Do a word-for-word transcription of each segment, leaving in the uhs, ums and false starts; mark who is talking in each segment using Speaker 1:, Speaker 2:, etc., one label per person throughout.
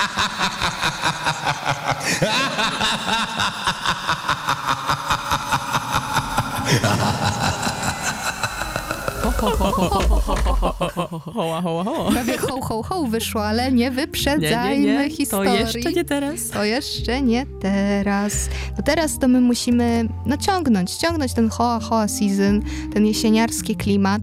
Speaker 1: Hoła, hoła, hoła.
Speaker 2: Prawie ho, ho, ho wyszło, ale nie wyprzedzajmy
Speaker 1: nie, nie, nie.
Speaker 2: historii.
Speaker 1: To jeszcze nie teraz.
Speaker 2: To jeszcze nie teraz. No teraz to my musimy no, ciągnąć, ciągnąć ten hoa, hoa season, ten jesieniarski klimat.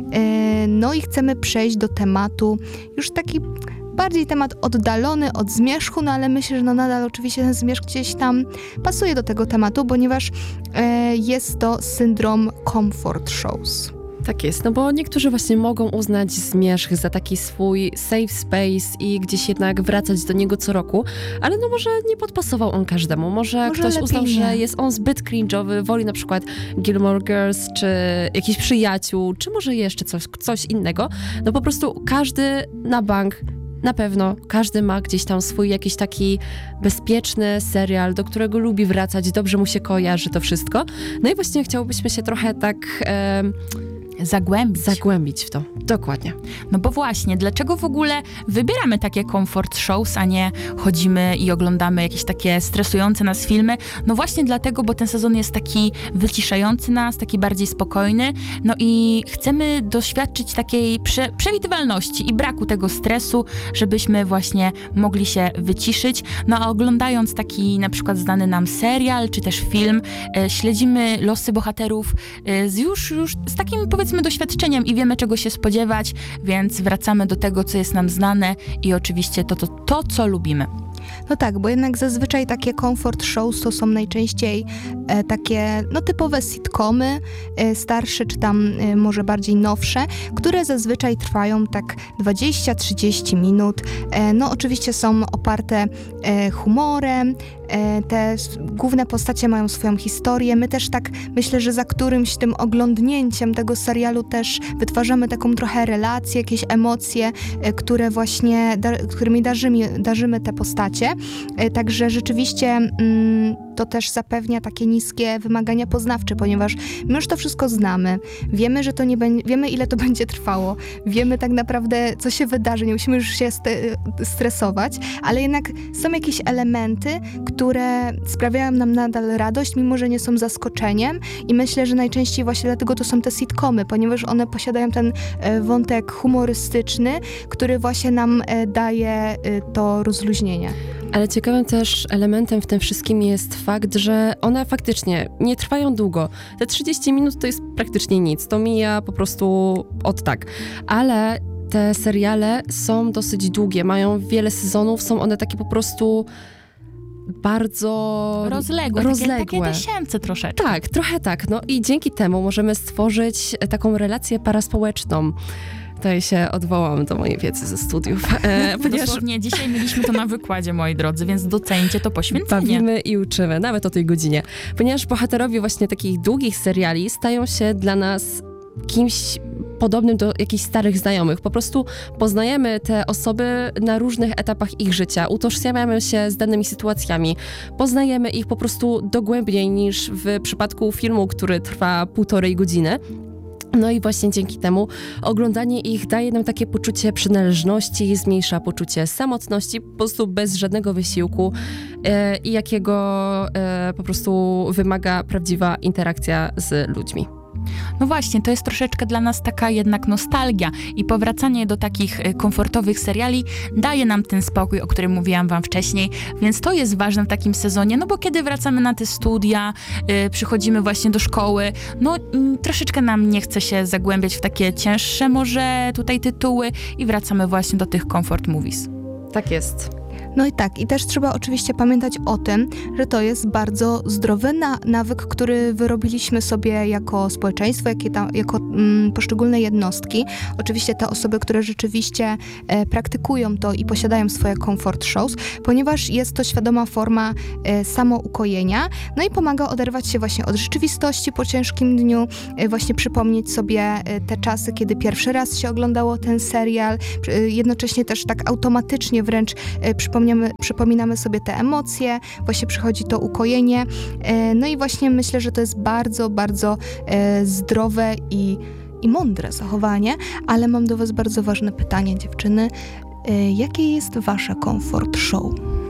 Speaker 2: E, no i chcemy przejść do tematu już taki bardziej temat oddalony od zmierzchu, no ale myślę, że no nadal oczywiście ten zmierzch gdzieś tam pasuje do tego tematu, ponieważ e, jest to syndrom comfort shows.
Speaker 1: Tak jest, no bo niektórzy właśnie mogą uznać zmierzch za taki swój safe space i gdzieś jednak wracać do niego co roku, ale no może nie podpasował on każdemu. Może,
Speaker 2: może
Speaker 1: ktoś uznał,
Speaker 2: nie.
Speaker 1: że jest on zbyt cringe'owy, woli na przykład Gilmore Girls, czy jakichś przyjaciół, czy może jeszcze coś, coś innego. No po prostu każdy na bank, na pewno każdy ma gdzieś tam swój jakiś taki bezpieczny serial, do którego lubi wracać, dobrze mu się kojarzy to wszystko. No i właśnie chciałobyśmy się trochę tak... E,
Speaker 3: Zagłębić.
Speaker 1: Zagłębić w to. Dokładnie.
Speaker 3: No bo właśnie, dlaczego w ogóle wybieramy takie comfort shows, a nie chodzimy i oglądamy jakieś takie stresujące nas filmy? No właśnie dlatego, bo ten sezon jest taki wyciszający nas, taki bardziej spokojny, no i chcemy doświadczyć takiej prze- przewidywalności i braku tego stresu, żebyśmy właśnie mogli się wyciszyć. No a oglądając taki na przykład znany nam serial, czy też film, e, śledzimy losy bohaterów e, z już, już z takim powiedzmy doświadczeniem i wiemy czego się spodziewać, więc wracamy do tego, co jest nam znane i oczywiście to, to, to co lubimy.
Speaker 2: No tak, bo jednak zazwyczaj takie comfort shows to są najczęściej e, takie no typowe sitcomy, e, starsze czy tam e, może bardziej nowsze, które zazwyczaj trwają tak dwadzieścia trzydzieści minut. E, no oczywiście są oparte e, humorem, e, te główne postacie mają swoją historię. My też tak myślę, że za którymś tym oglądnięciem tego serialu też wytwarzamy taką trochę relację, jakieś emocje, e, które właśnie, da, którymi darzymy, darzymy te postacie. Także rzeczywiście mm, to też zapewnia takie niskie wymagania poznawcze, ponieważ my już to wszystko znamy. Wiemy, że to nie będzie, wiemy ile to będzie trwało. Wiemy tak naprawdę, co się wydarzy. Nie musimy już się st- stresować, ale jednak są jakieś elementy, które sprawiają nam nadal radość, mimo że nie są zaskoczeniem i myślę, że najczęściej właśnie dlatego to są te sitcomy, ponieważ one posiadają ten e, wątek humorystyczny, który właśnie nam e, daje e, to rozluźnienie.
Speaker 1: Ale ciekawym też elementem w tym wszystkim jest fakt, że one faktycznie nie trwają długo. Te trzydzieści minut to jest praktycznie nic, to mija po prostu od tak. Ale te seriale są dosyć długie, mają wiele sezonów, są one takie po prostu bardzo
Speaker 3: rozległe,
Speaker 1: rozległe.
Speaker 3: Takie, takie tysięcy troszeczkę.
Speaker 1: Tak, trochę tak. No i dzięki temu możemy stworzyć taką relację paraspołeczną. Tutaj się odwołam do mojej wiedzy ze studiów. E,
Speaker 3: ponieważ... Dosłownie dzisiaj mieliśmy to na wykładzie, moi drodzy, więc doceńcie to poświęcenie.
Speaker 1: Bawimy i uczymy, nawet o tej godzinie. Ponieważ bohaterowie właśnie takich długich seriali stają się dla nas kimś podobnym do jakichś starych znajomych. Po prostu poznajemy te osoby na różnych etapach ich życia, utożsamiamy się z danymi sytuacjami, poznajemy ich po prostu dogłębniej niż w przypadku filmu, który trwa półtorej godziny. No i właśnie dzięki temu oglądanie ich daje nam takie poczucie przynależności, zmniejsza poczucie samotności, po prostu bez żadnego wysiłku e, i jakiego e, po prostu wymaga prawdziwa interakcja z ludźmi.
Speaker 3: No właśnie, to jest troszeczkę dla nas taka jednak nostalgia i powracanie do takich komfortowych seriali daje nam ten spokój, o którym mówiłam wam wcześniej, więc to jest ważne w takim sezonie, no bo kiedy wracamy na te studia, yy, przychodzimy właśnie do szkoły, no yy, troszeczkę nam nie chce się zagłębiać w takie cięższe może tutaj tytuły i wracamy właśnie do tych comfort movies.
Speaker 1: Tak jest.
Speaker 2: No i tak, i też trzeba oczywiście pamiętać o tym, że to jest bardzo zdrowy na, nawyk, który wyrobiliśmy sobie jako społeczeństwo, jak ta, jako mm, poszczególne jednostki. Oczywiście te osoby, które rzeczywiście e, praktykują to i posiadają swoje comfort shows, ponieważ jest to świadoma forma e, samoukojenia, no i pomaga oderwać się właśnie od rzeczywistości po ciężkim dniu, e, właśnie przypomnieć sobie e, te czasy, kiedy pierwszy raz się oglądało ten serial, e, jednocześnie też tak automatycznie wręcz e, przypomnieć przypominamy sobie te emocje, właśnie przychodzi to ukojenie. No i właśnie myślę, że to jest bardzo, bardzo zdrowe i, i mądre zachowanie, ale mam do was bardzo ważne pytanie, dziewczyny. Y, jakie jest wasze comfort show?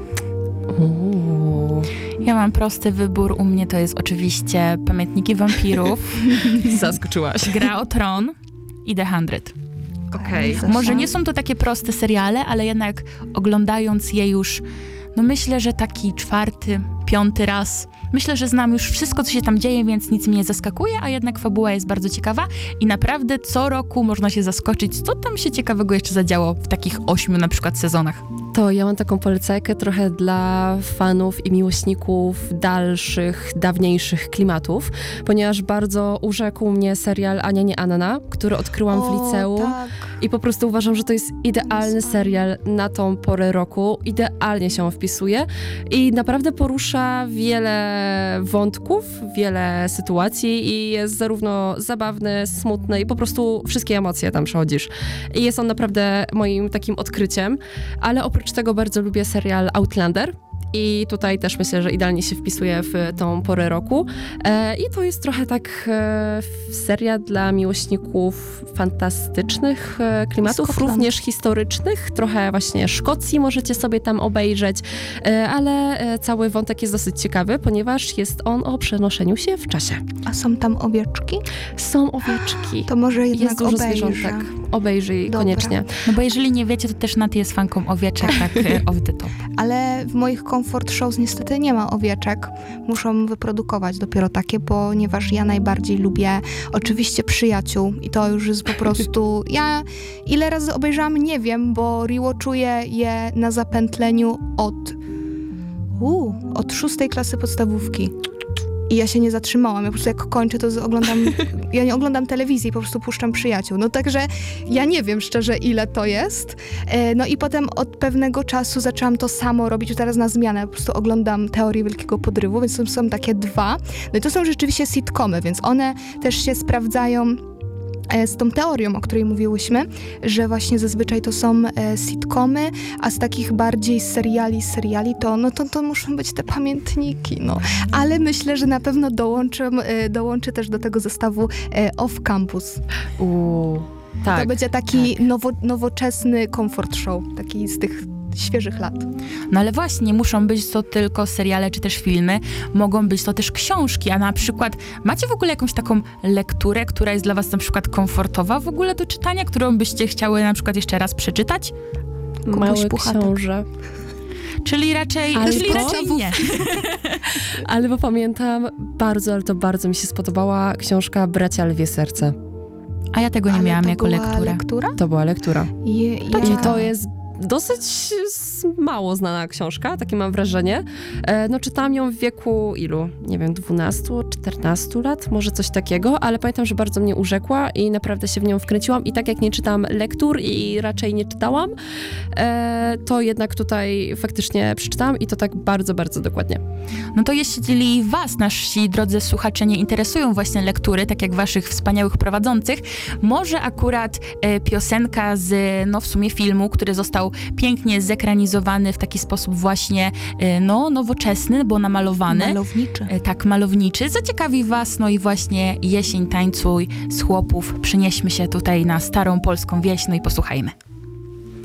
Speaker 1: Uuu.
Speaker 3: Ja mam prosty wybór, u mnie to jest oczywiście Pamiętniki Wampirów,
Speaker 1: Zaskoczyłaś.
Speaker 3: Gra o Tron i The Hundred.
Speaker 1: Okej.
Speaker 2: Zosia?
Speaker 3: Może nie są to takie proste seriale, ale jednak oglądając je już, no myślę, że taki czwarty, piąty raz, myślę, że znam już wszystko, co się tam dzieje, więc nic mnie nie zaskakuje, a jednak fabuła jest bardzo ciekawa i naprawdę co roku można się zaskoczyć, co tam się ciekawego jeszcze zadziało w takich ośmiu na przykład sezonach.
Speaker 1: To ja mam taką polecajkę trochę dla fanów i miłośników dalszych, dawniejszych klimatów, ponieważ bardzo urzekł mnie serial Ania nie Anna, który odkryłam w
Speaker 2: O,
Speaker 1: liceum
Speaker 2: tak.
Speaker 1: i po prostu uważam, że to jest idealny
Speaker 2: Jest
Speaker 1: serial na tą porę roku. Idealnie się on wpisuje i naprawdę porusza wiele wątków, wiele sytuacji i jest zarówno zabawny, smutny i po prostu wszystkie emocje tam przechodzisz. I jest on naprawdę moim takim odkryciem, ale oprócz tego bardzo lubię serial Outlander. I tutaj też myślę, że idealnie się wpisuje w tą porę roku. E, I to jest trochę tak e, seria dla miłośników fantastycznych e, klimatów,
Speaker 2: Skotland.
Speaker 1: również historycznych. Trochę właśnie Szkocji możecie sobie tam obejrzeć, e, ale e, cały wątek jest dosyć ciekawy, ponieważ jest on o przenoszeniu się w czasie.
Speaker 2: A są tam owieczki?
Speaker 1: Są owieczki.
Speaker 2: To może jednak
Speaker 1: Jest dużo
Speaker 2: obejrzę.
Speaker 1: zwierzątek. Obejrzyj
Speaker 2: Dobra.
Speaker 1: koniecznie.
Speaker 3: No bo jeżeli nie wiecie, to też Nat jest fanką owieczek, tak e, off the top.
Speaker 2: Ale w moich comfort shows niestety nie ma owieczek. Muszą wyprodukować dopiero takie, ponieważ ja najbardziej lubię oczywiście Przyjaciół i to już jest po prostu... Ja ile razy obejrzałam, nie wiem, bo rewatchuję je na zapętleniu od... Uu, od szóstej klasy podstawówki. I ja się nie zatrzymałam. Ja po prostu jak kończę, to oglądam... Ja nie oglądam telewizji, po prostu puszczam Przyjaciół. No także ja nie wiem szczerze, ile to jest. E, No i potem od pewnego czasu zaczęłam to samo robić, już teraz na zmianę. Po prostu oglądam Teorię Wielkiego Podrywu, więc to są takie dwa. No i to są rzeczywiście sitcomy, więc one też się sprawdzają e, z tą teorią, o której mówiłyśmy, że właśnie zazwyczaj to są e, sitcomy, a z takich bardziej seriali, seriali to, no to, to muszą być te pamiętniki, no. Ale myślę, że na pewno dołączę, e, dołączę też do tego zestawu e, Off Campus.
Speaker 1: Uuu, tak.
Speaker 2: To będzie taki nowo, nowoczesny comfort show, taki z tych świeżych lat.
Speaker 3: No ale właśnie, nie muszą być to tylko seriale czy też filmy, mogą być to też książki, a na przykład macie w ogóle jakąś taką lekturę, która jest dla was na przykład komfortowa w ogóle do czytania, którą byście chciały na przykład jeszcze raz przeczytać?
Speaker 1: Mały
Speaker 2: Puchatek.
Speaker 1: książę.
Speaker 3: Czyli raczej,
Speaker 1: Ale
Speaker 3: czyli
Speaker 1: to-
Speaker 3: raczej nie.
Speaker 1: Ale bo pamiętam bardzo, ale to bardzo mi się spodobała książka Bracia Lwie Serce.
Speaker 3: A ja tego nie
Speaker 2: Ale
Speaker 3: miałam
Speaker 2: to
Speaker 3: jako
Speaker 2: była
Speaker 3: lekturę.
Speaker 2: lektura?
Speaker 1: To była lektura.
Speaker 2: Je, ja...
Speaker 1: I to jest dosyć s- mało znana książka, takie mam wrażenie. E, no czytałam ją w wieku ilu? Nie wiem, dwunastu, czternastu lat, może coś takiego, ale pamiętam, że bardzo mnie urzekła i naprawdę się w nią wkręciłam i tak jak nie czytam lektur i raczej nie czytałam, e, to jednak tutaj faktycznie przeczytałam i to tak bardzo, bardzo dokładnie.
Speaker 3: No to jeśli was, nasi drodzy słuchacze, nie interesują właśnie lektury, tak jak waszych wspaniałych prowadzących, może akurat e, piosenka z, no w sumie filmu, który został pięknie zekranizowany w taki sposób właśnie, e, no nowoczesny, bo namalowany.
Speaker 2: malowniczy.
Speaker 3: e, tak, malowniczy, zaciekawi was, no i właśnie Jesień tańcuj z chłopów. Przenieśmy się tutaj na starą polską wieś, no i posłuchajmy.